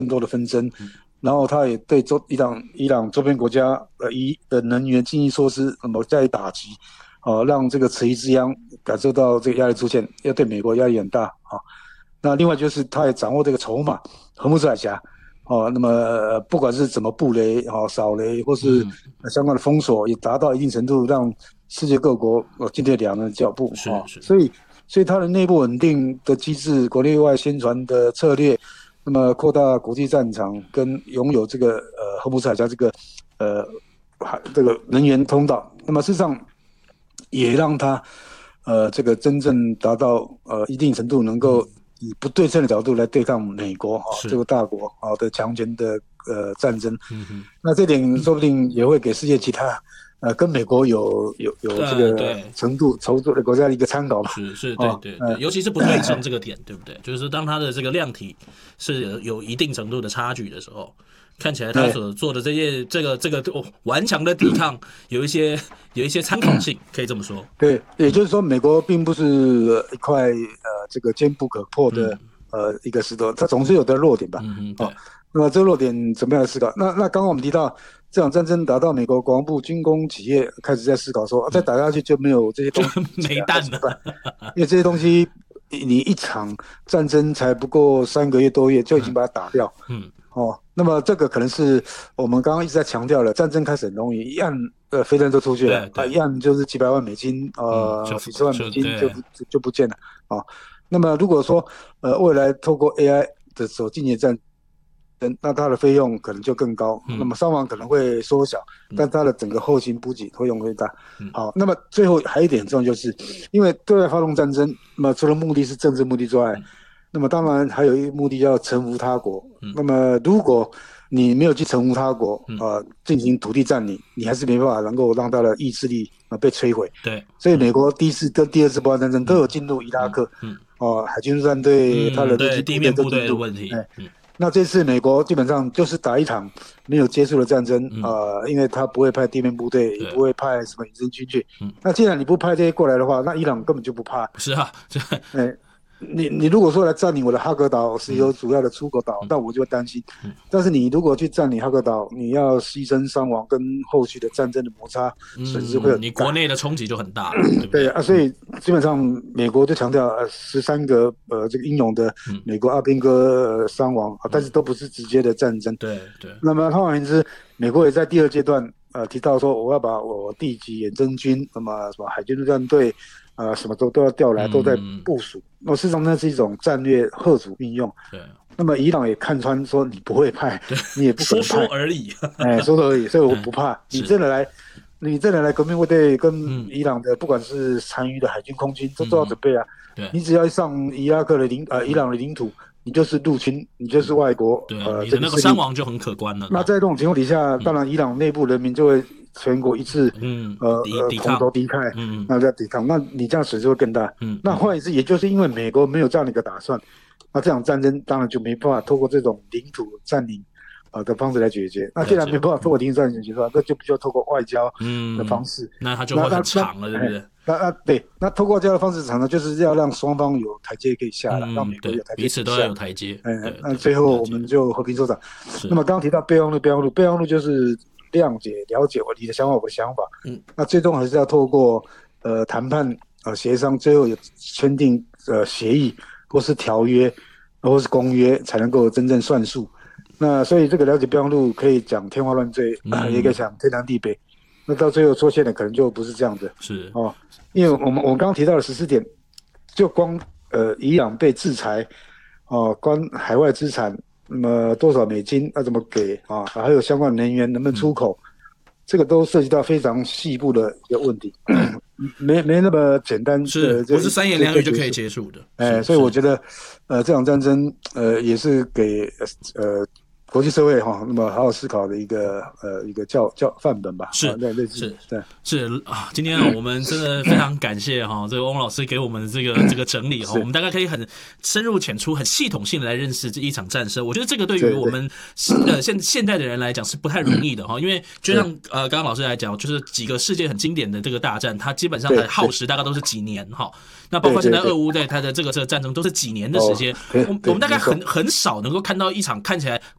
更多的纷争，然后他也对伊朗周边国家的能源经济措施加以打击，让这个此一之央感受到这个压力出现，要对美国压力很大啊。那另外就是他也掌握这个筹码，荷木斯海峡。那么不管是怎么布雷扫雷，或是相关的封锁，也达到一定程度，让世界各国进退两难的脚步所以它的内部稳定的机制、国内外宣传的策略，那么扩大国际战场，跟拥有这个荷木斯海峡这个能源通道，那么事实上也让它这个真正达到一定程度能够以不对称的角度来对抗美国这个大国的强权的战争。那这点说不定也会给世界其他跟美国有这个程度筹作的国家的一个参考吧。 是，对，尤其是不对称这个点，对不对？就是当它的这个量体是有一定程度的差距的时候，看起来他所做的这个顽强的抵抗有一些参考性，可以这么说。 对，也就是说，美国并不是一块这个坚不可破的一个石头，它总是有的弱点吧。那么这个弱点怎么样来思考？那刚刚我们提到这场战争打到美国国防部军工企业开始在思考说，再打下去就没有这些东西没弹了， 因为这些东西你一场战争才不过3个月多月就已经把它打掉。那么这个可能是我们刚刚一直在强调的，战争开始很容易，一按飞弹就出去了，一按就是几百万美金，几十万美金就不见了那么如果说未来透过 AI 的所进行的战争，那它的费用可能就更高，那么伤亡可能会缩小，但它的整个后勤补给费用会大。好，那么最后还有一点很重要，就是因为对外发动战争，那么除了目的是政治目的之外，那么当然还有一个目的叫臣服他国。那么如果你没有去臣服他国，进行土地占领，你还是没办法能够让他的意志力被摧毁。 对， 所以美国第一次跟第二次波兰战争都有进入伊拉克，海军陆战队、他的地面部队的问题。 那这次美国基本上就是打一场没有结束的战争，因为他不会派地面部队，也不会派什么隐身军去。那既然你不派这些过来的话，那伊朗根本就不怕。 是啊， 你如果说来占领我的哈格岛，石油主要的出口岛，那我就会担心。但是你如果去占领哈格岛，你要牺牲伤亡跟后续的战争的摩擦损失会很大， 你国内的冲击就很大了。 对啊，所以基本上美国就强调13个这个英勇的美国阿兵哥伤亡，但是都不是直接的战争。 对。 那么换言之，美国也在第二阶段提到说，我要把我地级远征军，那么什么海军陆战队。什么都要调来，都在部署。那事实上那是一种战略吓阻运用。 对。 那么伊朗也看穿说你不会派，你也不可能派， 说而已。 说而已，所以我不怕。你真的来革命卫队跟伊朗的不管是残余的海军、空军都要准备啊。你只要上伊朗的领土，你就是入侵，你就是外国。 对，你的那个伤亡就很可观了。 那在这种情况底下，当然伊朗内部人民就会。全国一致，同仇敌忾，那在抵抗，那你这样损失会更大。那换言之，也就是因为美国没有这样的一个打算，那这场战争当然就没办法透过这种领土占领的方式来解决。那既然没办法透过领土占领解决的话，那就必须要透过外交的方式。 那它就会很长了，对不对？ 对，那透过外交的方式长呢，就是要让双方有台阶可以下来，让美国有台阶， 彼此都要有台阶。 那最后我们就和平收场。那么刚刚提到备忘录就是。谅解、了解你的想法，我的想法。那最终还是要透过谈判、协商，最后有签订协议或是条约或是公约，才能够真正算数。那所以这个了解备忘录可以讲天花乱坠，也可以讲天南地北。那到最后出现的可能就不是这样的。 是因为我们刚刚提到的14点，就光伊朗被制裁，关海外资产。那么多少美金要怎么给还有相关能源能不能出口，这个都涉及到非常细部的一个问题，没那么简单， 是不是3言2语就可以结束的？ 所以我觉得这场战争也是给国际社会那么好好思考的一个教范本吧。 是啊，今天我们真的非常感谢这个翁老师给我们这个整理我们大概可以很深入浅出、很系统性的来认识这一场战争。我觉得这个对于我们现代的人来讲是不太容易的因为就像刚刚老师来讲，就是几个世界很经典的这个大战，它基本上的耗时大概都是几年那包括现在俄乌在它的这个战争都是几年的时间，我们大概很少能够看到一场看起来